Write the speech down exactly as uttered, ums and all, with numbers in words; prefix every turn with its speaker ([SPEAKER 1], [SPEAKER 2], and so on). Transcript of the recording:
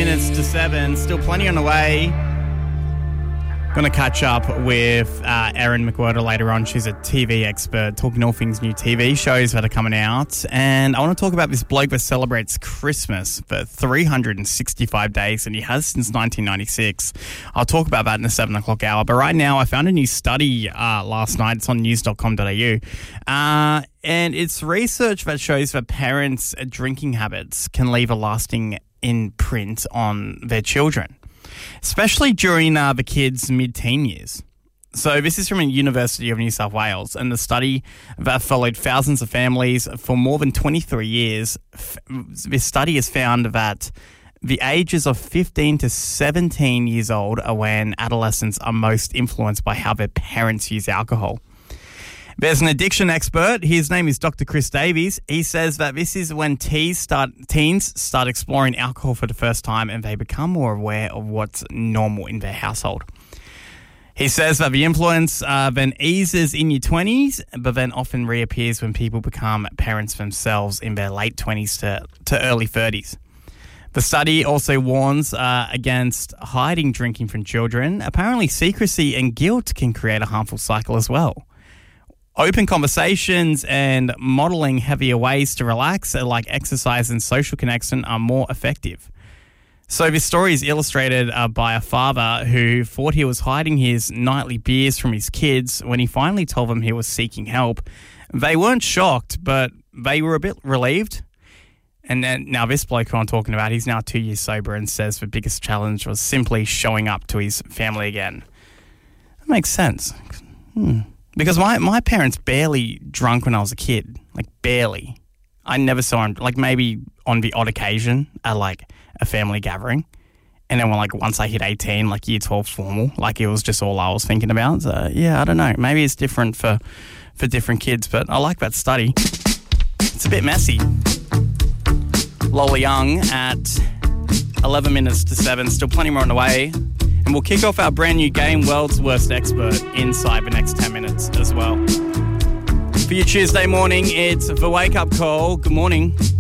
[SPEAKER 1] minutes to seven. Still plenty on the way. Going to catch up with uh, Erin McWhirter later on. She's a T V expert, talking all things new T V shows that are coming out. And I want to talk about this bloke that celebrates Christmas for three hundred sixty-five days, and he has since nineteen ninety-six. I'll talk about that in the seven o'clock hour. But right now, I found a new study uh, last night. It's on news dot com dot a u. Uh, and it's research that shows that parents' drinking habits can leave a lasting imprint on their children, especially during uh, the kids' mid-teen years. So this is from the University of New South Wales, and the study that followed thousands of families for more than twenty-three years. F- this study has found that the ages of fifteen to seventeen years old are when adolescents are most influenced by how their parents use alcohol. There's an addiction expert. His name is Doctor Chris Davies. He says that this is when teens start, teens start exploring alcohol for the first time, and they become more aware of what's normal in their household. He says that the influence uh, then eases in your twenties, but then often reappears when people become parents themselves in their late twenties to, to early thirties. The study also warns uh, against hiding drinking from children. Apparently, secrecy and guilt can create a harmful cycle as well. Open conversations and modelling heavier ways to relax, like exercise and social connection, are more effective. So this story is illustrated uh, by a father who thought he was hiding his nightly beers from his kids when he finally told them he was seeking help. They weren't shocked, but they were a bit relieved. And then now this bloke who I'm talking about, he's now two years sober and says the biggest challenge was simply showing up to his family again. That makes sense. Hmm. Because my, my parents barely drunk when I was a kid, like barely. I never saw him, like maybe on the odd occasion at like a family gathering. And then when like once I hit eighteen, like year twelve formal, like it was just all I was thinking about. So yeah, I don't know. Maybe it's different for, for different kids, but I like that study. It's a bit messy. Lola Young at eleven minutes to seven, still plenty more on the way. And we'll kick off our brand new game, World's Worst Expert, inside the next ten minutes as well. For your Tuesday morning, it's the Wake Up Call. Good morning.